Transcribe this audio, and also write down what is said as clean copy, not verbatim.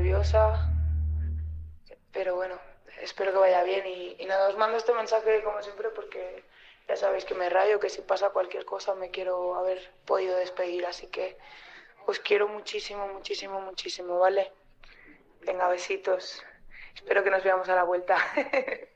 nerviosa, pero bueno, espero que vaya bien y nada, os mando este mensaje como siempre porque ya sabéis que me rayo, que si pasa cualquier cosa me quiero haber podido despedir, así que os quiero muchísimo, muchísimo, muchísimo, ¿vale? Venga, besitos. Espero que nos veamos a la vuelta.